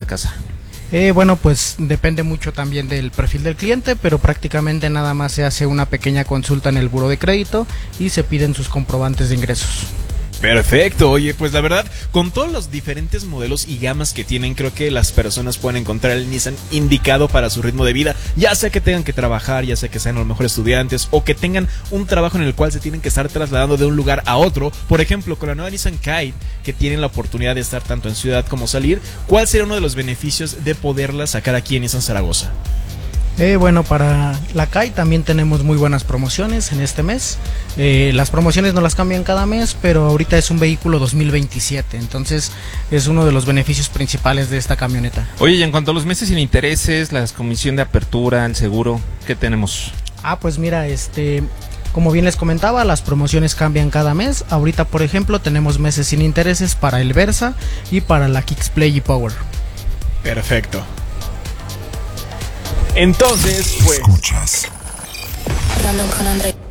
casa? Bueno, pues depende mucho también del perfil del cliente, pero prácticamente nada más se hace una pequeña consulta en el buró de crédito y se piden sus comprobantes de ingresos. Perfecto, oye, pues la verdad, con todos los diferentes modelos y gamas que tienen, creo que las personas pueden encontrar el Nissan indicado para su ritmo de vida, ya sea que tengan que trabajar, ya sea que sean los mejores estudiantes o que tengan un trabajo en el cual se tienen que estar trasladando de un lugar a otro. Por ejemplo, con la nueva Nissan Kite, que tienen la oportunidad de estar tanto en ciudad como salir, ¿cuál sería uno de los beneficios de poderla sacar aquí en Nissan Zaragoza? Bueno, para la Kite también tenemos muy buenas promociones en este mes. Las promociones no las cambian cada mes, pero ahorita es un vehículo 2027, entonces es uno de los beneficios principales de esta camioneta. Oye, y en cuanto a los meses sin intereses, la comisión de apertura, el seguro, ¿qué tenemos? Pues mira, como bien les comentaba, las promociones cambian cada mes. Ahorita, por ejemplo, tenemos meses sin intereses para el Versa y para la Kicks Play y Power. Perfecto. Entonces, pues... Escuchas. Hablando con André.